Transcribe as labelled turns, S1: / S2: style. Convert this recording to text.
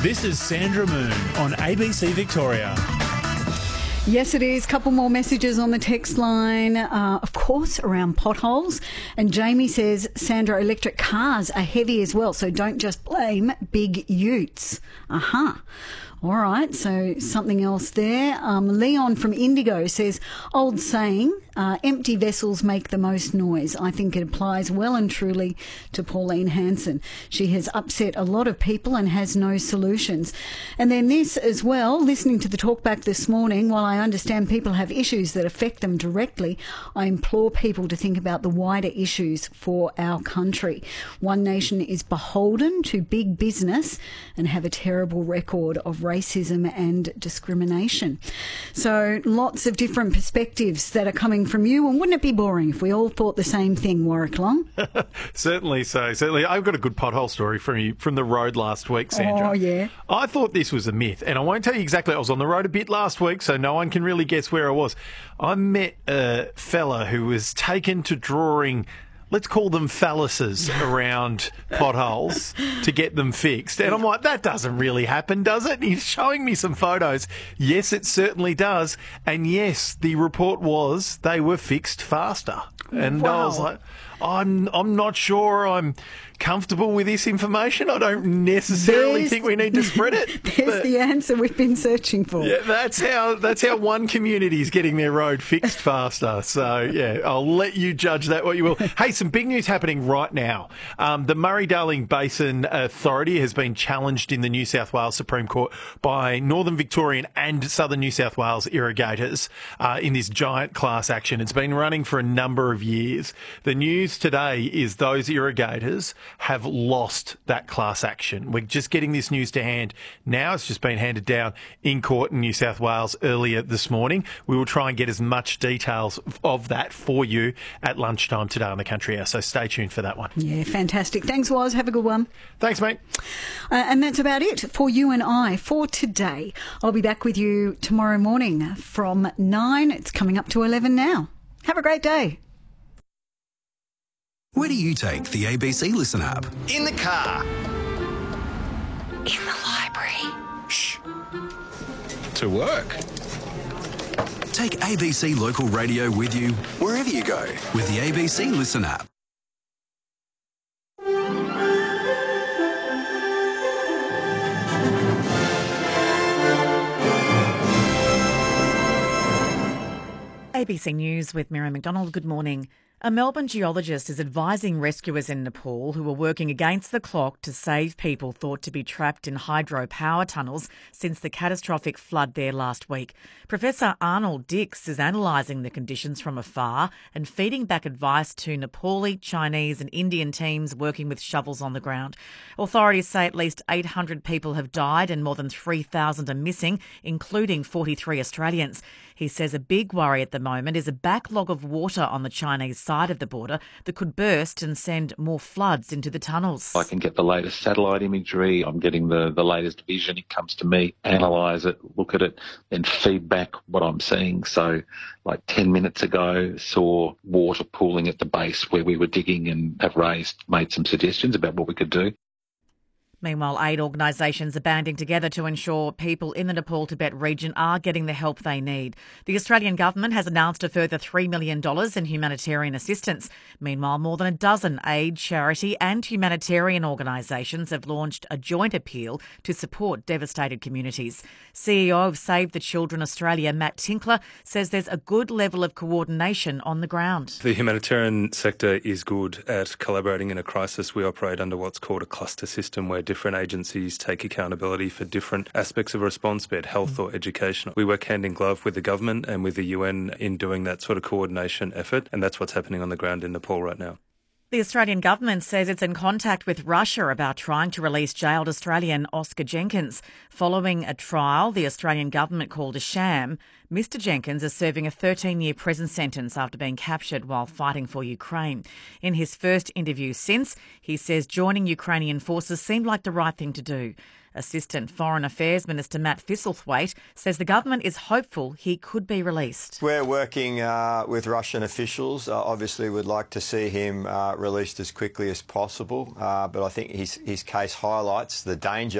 S1: This is Sandra Moon on ABC Victoria.
S2: Yes, it is. Couple more messages on the text line, of course, around potholes. And Jamie says, Sandra, electric cars are heavy as well, so don't just blame big utes. All right, so something else there. Leon from Indigo says, old saying, empty vessels make the most noise. I think it applies well and truly to Pauline Hanson. She has upset a lot of people and has no solutions. And then this as well, listening to the talkback this morning, while I understand people have issues that affect them directly, I implore people to think about the wider issues for our country. One nation is beholden to big business and have a terrible record of racism and discrimination. So lots of different perspectives that are coming from you, and wouldn't it be boring if we all thought the same thing, Warwick Long?
S3: Certainly so. Certainly. I've got a good pothole story from you from the road last week, Sandra.
S2: Oh, yeah.
S3: I thought this was a myth, and I won't tell you exactly. I was on the road a bit last week, so no one can really guess where I was. I met a fella who was taken to drawing, let's call them phalluses, around potholes to get them fixed. And I'm like, that doesn't really happen, does it? And he's showing me some photos. Yes, it certainly does. And yes, the report was they were fixed faster. And
S2: Wow.
S3: I was like, I'm not sure I'm comfortable with this information. I don't necessarily think we need to spread it.
S2: There's the answer we've been searching for.
S3: Yeah, that's how one community is getting their road fixed faster. So, yeah, I'll let you judge that what you will. Hey, some big news happening right now. The Murray-Darling Basin Authority has been challenged in the New South Wales Supreme Court by Northern Victorian and Southern New South Wales irrigators in this giant class action. It's been running for a number of years. The news today is those irrigators have lost that class action. We're just getting this news to hand now. It's just been handed down in court in New South Wales earlier this morning. We will try and get as much details of that for you at lunchtime today on the Country Hour, so stay tuned for that one.
S2: Yeah, fantastic. Thanks, Woz. Have a good one.
S3: Thanks, mate.
S2: And that's about it for you and I for today. I'll be back with you tomorrow morning from 9. It's coming up to 11 now. Have a great day.
S4: Where do you take the ABC Listen app?
S5: In the car.
S4: In the library.
S5: Shh. To work.
S4: Take ABC Local Radio with you wherever you go with the ABC Listen app.
S6: ABC News with Miriam McDonald. Good morning. A Melbourne geologist is advising rescuers in Nepal who are working against the clock to save people thought to be trapped in hydropower tunnels since the catastrophic flood there last week. Professor Arnold Dix is analysing the conditions from afar and feeding back advice to Nepali, Chinese and Indian teams working with shovels on the ground. Authorities say at least 800 people have died and more than 3,000 are missing, including 43 Australians. He says a big worry at the moment is a backlog of water on the Chinese side of the border that could burst and send more floods into the tunnels.
S7: I can get the latest satellite imagery. I'm getting the latest vision. It comes to me, analyse it, look at it, then feed back what I'm seeing. So like 10 minutes ago, saw water pooling at the base where we were digging and have made some suggestions about what we could do.
S6: Meanwhile, aid organisations are banding together to ensure people in the Nepal-Tibet region are getting the help they need. The Australian government has announced a further $3 million in humanitarian assistance. Meanwhile, more than a dozen aid, charity and humanitarian organisations have launched a joint appeal to support devastated communities. CEO of Save the Children Australia, Matt Tinkler, says there's a good level of coordination on the ground.
S8: The humanitarian sector is good at collaborating in a crisis. We operate under what's called a cluster system where different agencies take accountability for different aspects of a response, be it health or education. We work hand in glove with the government and with the UN in doing that sort of coordination effort, and that's what's happening on the ground in Nepal right now.
S6: The Australian government says it's in contact with Russia about trying to release jailed Australian Oscar Jenkins. Following a trial the Australian government called a sham, Mr Jenkins is serving a 13-year prison sentence after being captured while fighting for Ukraine. In his first interview since, he says joining Ukrainian forces seemed like the right thing to do. Assistant Foreign Affairs Minister Matt Thistlethwaite says the government is hopeful he could be released.
S9: We're working with Russian officials. Obviously, we'd like to see him released as quickly as possible, but I think his case highlights the danger